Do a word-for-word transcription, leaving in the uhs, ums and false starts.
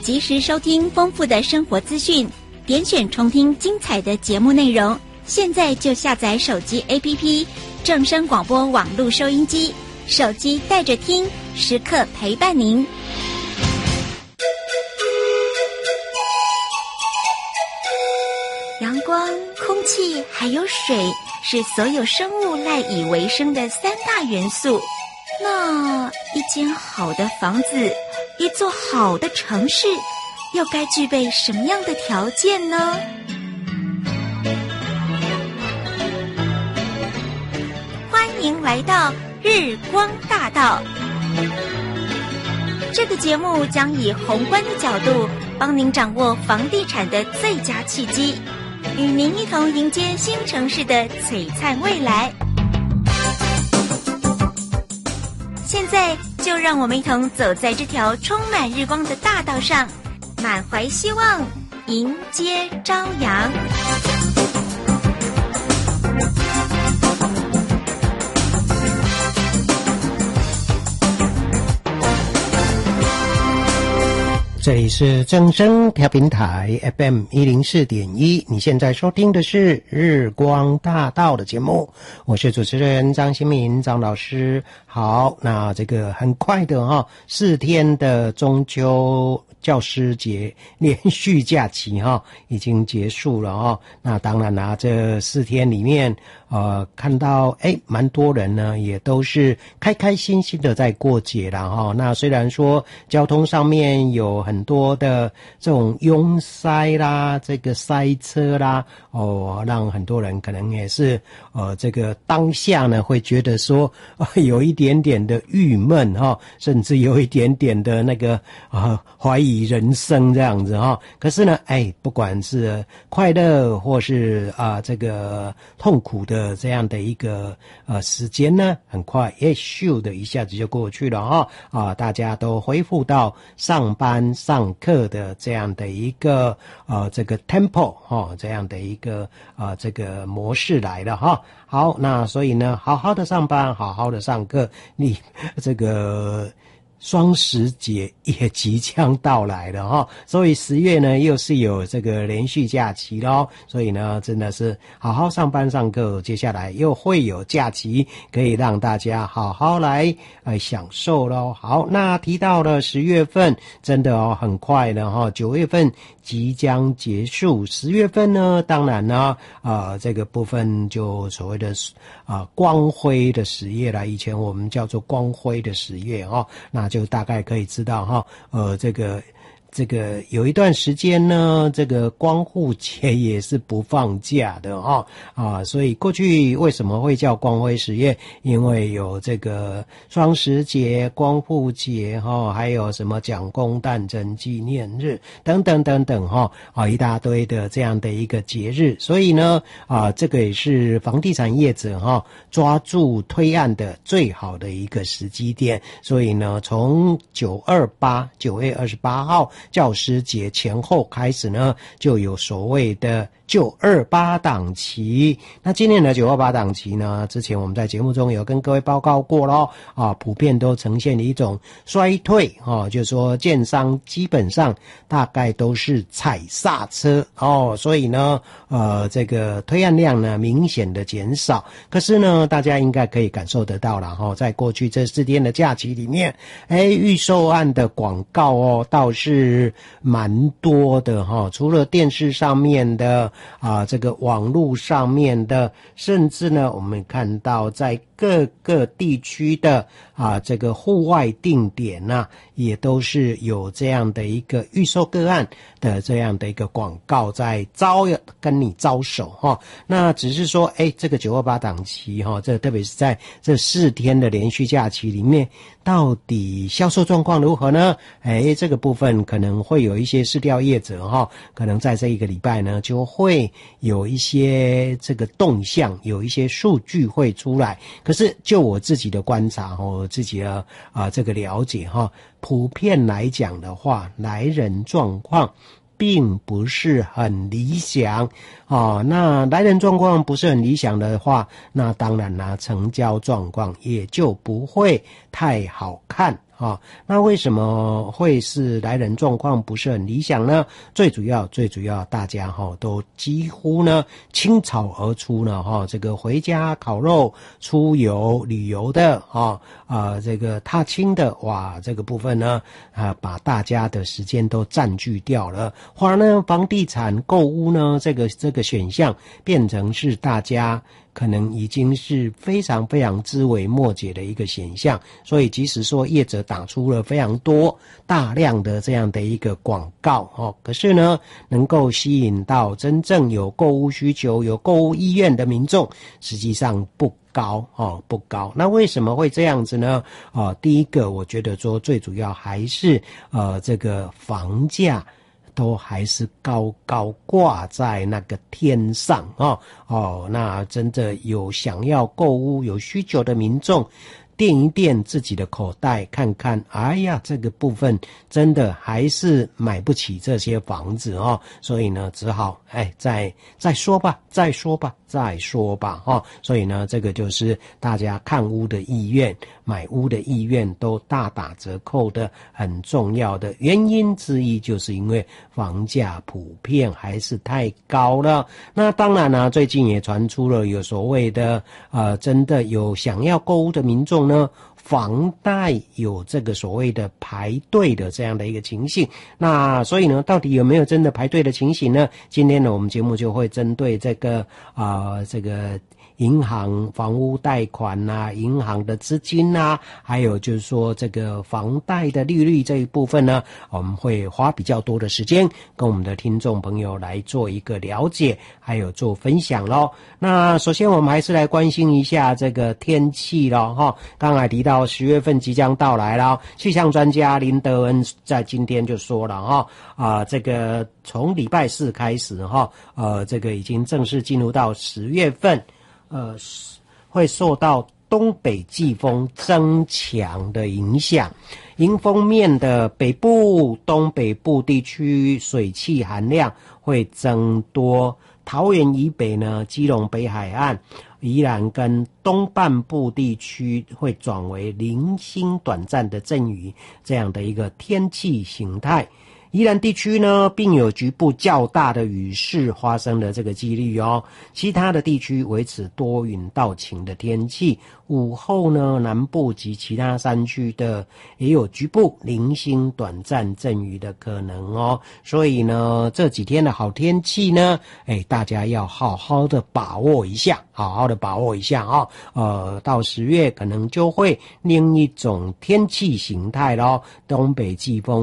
及时收听丰富的生活资讯，点选重听精彩的节目内容。现在就下载手机 A P P 正声广播网络收音机，手机带着听，时刻陪伴您。阳光、空气还有水是所有生物赖以为生的三大元素。那一间好的房子，一座好的城市，又该具备什么样的条件呢？欢迎来到日光大道。这个节目将以宏观的角度，帮您掌握房地产的最佳契机，与您一同迎接新城市的璀璨未来。现在就让我们一同走在这条充满日光的大道上，满怀希望，迎接朝阳。 这里是正声调频台 F M 一零四点一，你现在收听的是日光大道的节目，我是主持人张新民张老师。好，那这个很快的哈、哦，四天的中秋教师节连续假期哈、哦、已经结束了哦。那当然啦，这四天里面呃看到诶蛮多人呢也都是开开心心的在过节啦哈、哦。那虽然说交通上面有很多的这种拥塞啦，这个塞车啦，哦，让很多人可能也是呃这个当下呢会觉得说、呃、有一点点的郁闷哈、哦，甚至有一点点的那个呃怀疑人生这样子哈、哦。可是呢，哎，不管是快乐或是啊、呃、这个痛苦的这样的一个呃时间呢，很快哎咻的一下子就过去了哈、哦、啊，大家都恢复到上班上课的这样的一个呃这个 tempo 哈、哦、这样的一个呃这个模式来了哈。好，那所以呢，好好的上班，好好的上课，你这个双十节也即将到来了哈，所以十月呢又是有这个连续假期咯，所以呢真的是好好上班上课，接下来又会有假期可以让大家好好来呃享受咯。好，那提到了十月份，真的哦很快了哈，九月份即将结束，十月份呢当然呢啊、呃、这个部分就所谓的啊、呃、光辉的十月啦，以前我们叫做光辉的十月哈、哦，那就大概可以知道哈，呃，这个这个有一段时间呢，这个光复节也是不放假的哈啊，所以过去为什么会叫光辉十月？因为有这个双十节、光复节哈，还有什么蒋公诞辰纪念日等等等等哈啊，一大堆的这样的一个节日，所以呢啊，这个也是房地产业者哈抓住推案的最好的一个时机点，所以呢，从九二八九月二十八号。教师节前后开始呢，就有所谓的九二八档期。那今年的九二八档期呢，之前我们在节目中有跟各位报告过咯啊，普遍都呈现一种衰退哦，就是说建商基本上大概都是踩刹车哦，所以呢呃这个推案量呢明显的减少。可是呢大家应该可以感受得到啦齁，在过去这四天的假期里面，诶预售案的广告哦倒是蛮多的齁，除了电视上面的啊这个网络上面的，甚至呢我们看到在各个地区的啊这个户外定点啊，也都是有这样的一个预售个案的这样的一个广告在招跟你招手哈。那只是说诶这个九二八档期哈，这特别是在这四天的连续假期里面，到底销售状况如何呢？诶这个部分可能会有一些市调业者哈，可能在这一个礼拜呢就会有一些这个动向，有一些数据会出来。可是就我自己的观察我自己的啊这个了解哈，普遍来讲的话，来人状况并不是很理想哦。那来人状况不是很理想的话，那当然啦，成交状况也就不会太好看啊。那为什么会是来人状况不是很理想呢？最主要最主要大家哈都几乎呢倾巢而出呢哈，这个回家烤肉、出游旅游的啊啊这个踏青的，哇，这个部分呢啊把大家的时间都占据掉了，反而呢房地产购屋呢这个这个选项变成是大家可能已经是非常非常枝微末节的一个现象，所以即使说业者打出了非常多大量的这样的一个广告哦，可是呢能够吸引到真正有购屋需求、有购屋意愿的民众，实际上不高哦，不高。那为什么会这样子呢？哦，第一个我觉得说最主要还是呃这个房价都还是高高挂在那个天上哦哦，那真的有想要购屋有需求的民众，垫一垫自己的口袋，看看，哎呀，这个部分真的还是买不起这些房子哦，所以呢，只好哎，再再说吧，再说吧，再说吧，哦，所以呢，这个就是大家看屋的意愿、买屋的意愿都大打折扣的很重要的原因之一，就是因为房价普遍还是太高了。那当然呢，最近也传出了有所谓的呃，真的有想要购屋的民众呢，房贷有这个所谓的排队的这样的一个情形。那所以呢，到底有没有真的排队的情形呢？今天呢，我们节目就会针对这个啊、呃，这个银行房屋贷款啊，银行的资金啊，还有就是说这个房贷的利率这一部分呢，我们会花比较多的时间跟我们的听众朋友来做一个了解，还有做分享咯。那首先我们还是来关心一下这个天气咯哈。刚才提到十月份即将到来了，气象专家林德恩在今天就说了哈啊、呃，这个从礼拜四开始哈，呃，这个已经正式进入到十月份。呃，会受到东北季风增强的影响，迎风面的北部、东北部地区水汽含量会增多。桃园以北呢，基隆北海岸、宜兰跟东半部地区会转为零星短暂的阵雨这样的一个天气形态。宜兰地区呢，并有局部较大的雨势发生的这个几率哦。其他的地区维持多云到晴的天气。午后呢，南部及其他山区的也有局部零星短暂阵雨的可能哦。所以呢，这几天的好天气呢，哎，大家要好好的把握一下，好好的把握一下啊、哦。呃，到十月可能就会另一种天气形态咯，东北季风